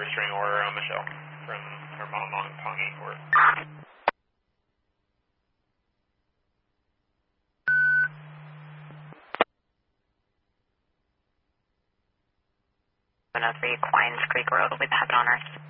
restraining order on Michelle from her Mong Pongi Court. Quines Creek Road with Heaven on Earth.